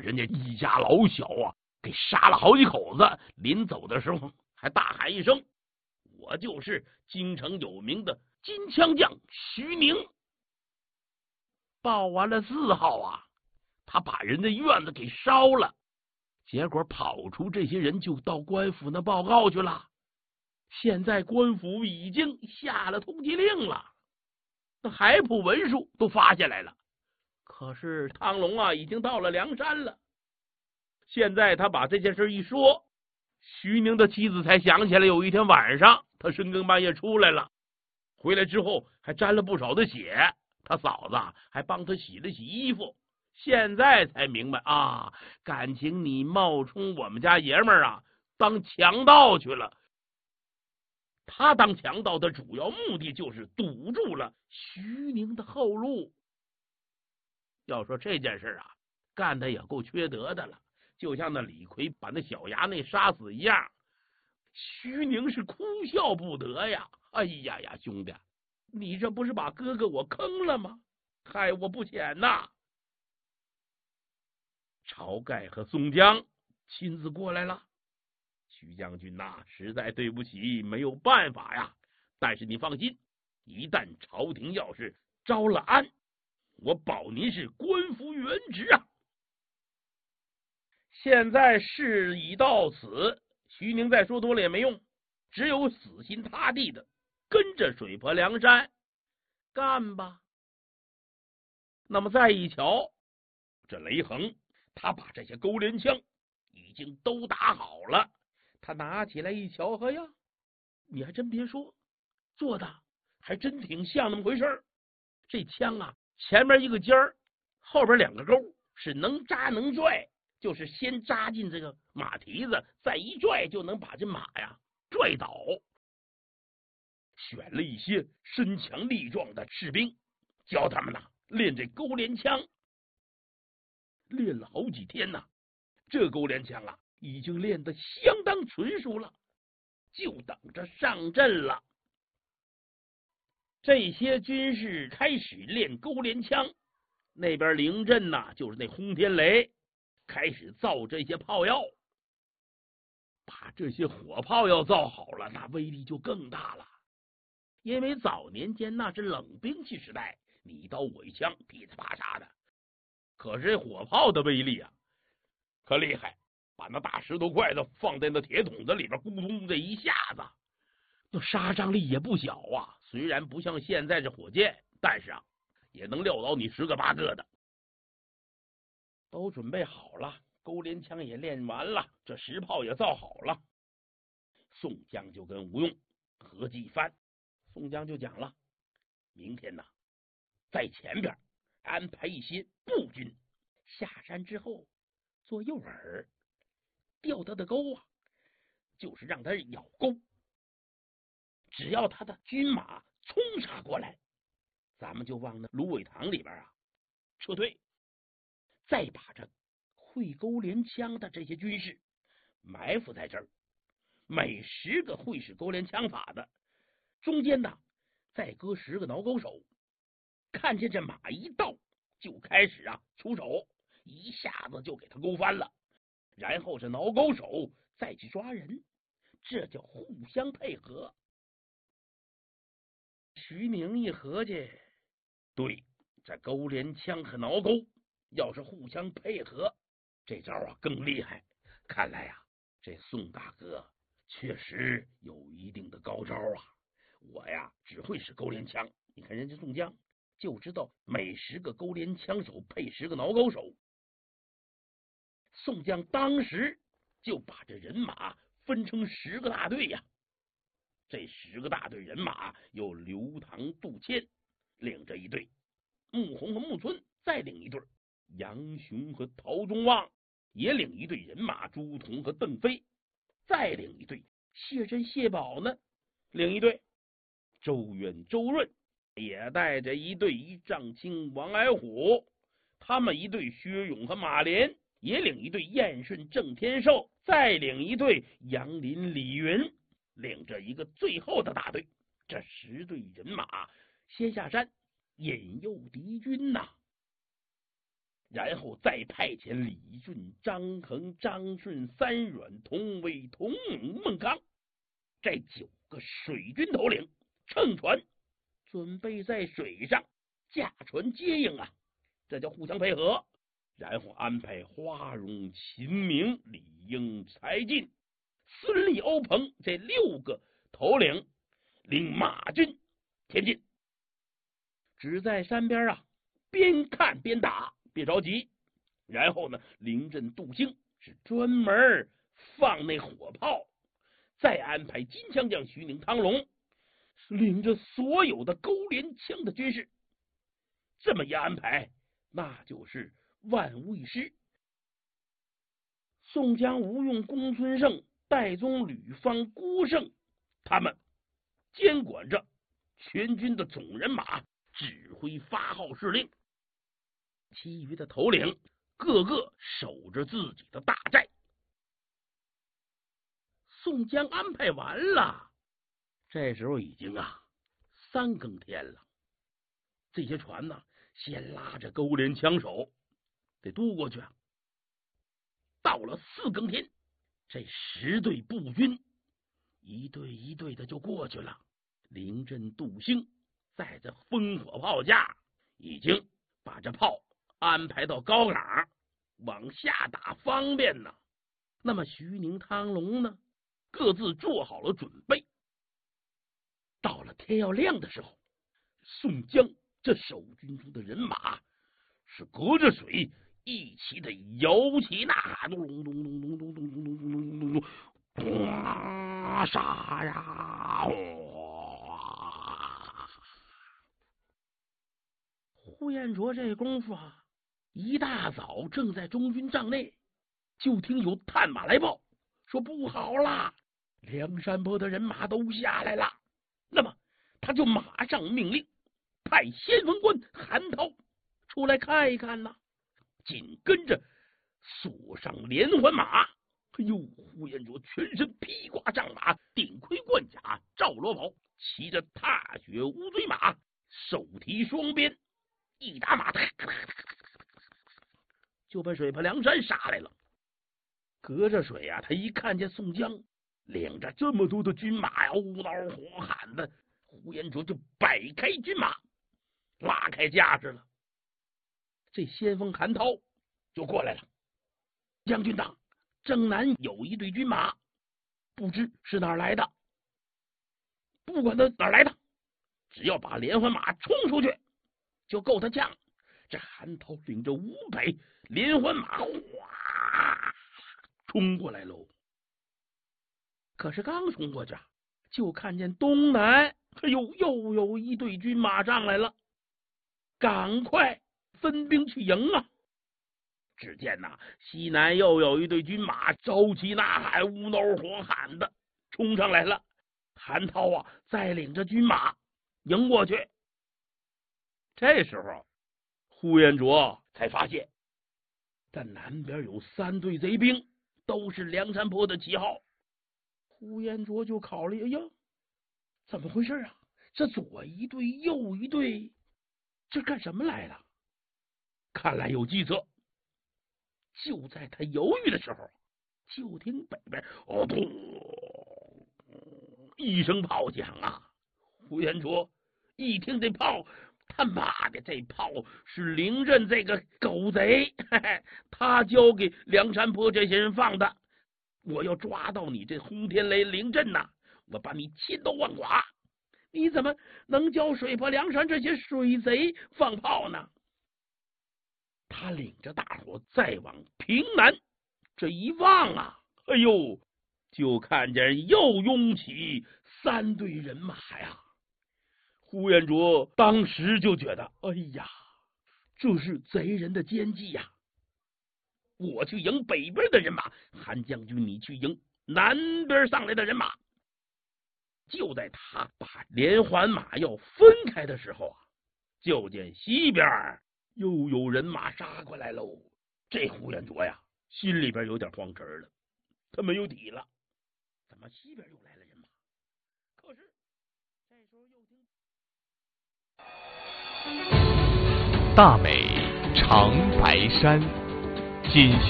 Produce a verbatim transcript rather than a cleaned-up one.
人家一家老小啊给杀了好几口子。临走的时候还大喊一声：“我就是京城有名的金枪将徐宁。”报完了字号啊，他把人家院子给烧了。结果跑出这些人就到官府那报告去了。现在官府已经下了通缉令了，那海捕文书都发下来了。可是汤龙啊已经到了梁山了。现在他把这件事一说，徐宁的妻子才想起来，有一天晚上他深更半夜出来了，回来之后还沾了不少的血，他嫂子还帮他洗了洗衣服。现在才明白啊，感情你冒充我们家爷们儿啊当强盗去了。他当强盗的主要目的就是堵住了徐宁的后路。要说这件事啊干的也够缺德的了，就像那李逵把那小衙内杀死一样。徐宁是哭笑不得呀，哎呀呀，兄弟，你这不是把哥哥我坑了吗？害我不浅呐！晁盖和宋江亲自过来了。徐将军呐、啊，实在对不起，没有办法呀。但是你放心，一旦朝廷要是招了安，我保您是官复原职啊。现在事已到此，徐宁再说多了也没用，只有死心塌地的跟着水泊梁山干吧。那么再一瞧，这雷横他把这些钩镰枪已经都打好了，他拿起来一瞧，哎呀，你还真别说，做的还真挺像那么回事儿。这枪啊，前面一个尖儿，后边两个钩，是能扎能拽，就是先扎进这个马蹄子，再一拽就能把这马呀拽倒。选了一些身强力壮的士兵，教他们呐练这钩镰枪。练了好几天呐，这钩镰枪啊已经练得相当纯熟了，就等着上阵了。这些军士开始练钩镰枪，那边临阵呐，就是那轰天雷开始造这些炮药。把这些火炮要造好了，那威力就更大了。因为早年间那是冷兵器时代，你一刀我一枪，噼里啪嚓的。可是火炮的威力啊，可厉害！把那大石头块子放在那铁桶子里边，咕咚这一下子，那杀伤力也不小啊。虽然不像现在这火箭，但是啊，也能撂倒你十个八个的。都准备好了，钩镰枪也练完了，这石炮也造好了。宋江就跟吴用合计一番，宋江就讲了，明天呢，在前边安排一些步军，下山之后做诱饵，钓他的钩啊，就是让他咬钩。只要他的军马冲杀过来，咱们就往那芦苇塘里边啊撤退，再把这会钩镰枪的这些军士埋伏在这儿。每十个会使钩镰枪法的中间呢，再搁十个挠钩手，看见这马一到，就开始啊出手，一下子就给他勾翻了。然后是挠钩手再去抓人，这叫互相配合。徐宁一合计，对，这钩镰枪和挠钩要是互相配合，这招啊更厉害。看来呀、啊，这宋大哥确实有一定的高招啊！我呀只会使钩镰枪，你看人家宋江就知道每十个钩镰枪手配十个挠钩手。宋江当时就把这人马分成十个大队呀。这十个大队人马有刘唐、杜迁领着一队，穆弘和穆村再领一队，杨雄和陶宗旺也领一队人马，朱仝和邓飞再领一队，谢珍、谢宝呢领一队，周远、周润也带着一队，一丈青、王矮虎他们一队，薛勇和马连也领一队，燕顺、郑天寿再领一队，杨林、李云领着一个最后的大队。这十队人马先下山引诱敌军呐、啊。 然后再派遣李俊、张衡、张顺、三阮、童威、童猛、孟刚这九个水军头领乘船，准备在水上驾船接应啊，这叫互相配合。然后安排花荣、秦明、李应、柴进、孙立、欧鹏这六个头领领马军前进，只在山边啊边看边打，别着急。然后呢，临阵杜兴是专门放那火炮，再安排金枪将徐宁、汤龙领着所有的钩镰枪的军士。这么一安排，那就是万无一失。宋江、吴用、公孙胜、戴宗、吕方、郭盛他们监管着全军的总人马，指挥发号施令，其余的头领个个守着自己的大寨。宋江安排完了，这时候已经啊三更天了。这些船呢，先拉着钩镰枪手得渡过去啊。到了四更天，这十队步军一队一队的就过去了。临阵杜兴在这烽火炮架已经把这炮安排到高岗，往下打方便呢。那么徐宁、汤龙呢，各自做好了准备。到了天要亮的时候，宋江这守军中的人马是隔着水一起的摇旗呐喊，咚咚咚咚咚咚咚咚咚咚咚咚，哇杀呀！呼延灼这功夫啊，一大早正在中军帐内，就听有探马来报，说不好啦，梁山泊的人马都下来了。那么他就马上命令派先锋官韩涛出来看一看呐。紧跟着锁上连环马，哎呦，呼延灼全身披挂仗马，顶盔贯甲，罩罗袍，骑着踏雪乌骓马，手提双鞭，一打马就奔水泊梁山杀来了。隔着水啊，他一看见宋江领着这么多的军马呀，呜嗷火喊的，呼延灼就摆开军马，拉开架势了。这先锋韩涛就过来了，将军呐，正南有一队军马，不知是哪儿来的，不管他哪儿来的，只要把连环马冲出去就够他呛。这韩涛领着五百连环马哗冲过来喽。可是刚冲过去，就看见东南，哎呦，又有一队军马上来了，赶快分兵去迎啊！只见呐，西南又有一队军马招旗呐喊，呜嗷火喊的冲上来了。韩涛啊，再领着军马迎过去。这时候，呼延灼才发现，这南边有三队贼兵，都是梁山泊的旗号。呼延灼就考虑，哎呀，怎么回事啊？这左一队，右一队，这干什么来了？看来有计策。就在他犹豫的时候，就听北边哦咚一声炮响啊！呼延灼一听这炮，他妈的，这炮是凌震这个狗贼，嘿嘿，他交给梁山泊这些人放的。我要抓到你这轰天雷凌震呐，我把你千刀万剐！你怎么能叫水泊梁山这些水贼放炮呢？他领着大伙再往平南这一望啊，哎呦，就看见又拥起三队人马呀！呼延灼当时就觉得，哎呀，这是贼人的奸计呀！我去迎北边的人马，韩将军你去迎南边上来的人马。就在他把连环马要分开的时候啊，就见西边又有人马杀过来喽。这呼延灼呀，心里边有点慌神了，他没有底了，怎么西边又来了人马？可是这时候又听大美长白山，锦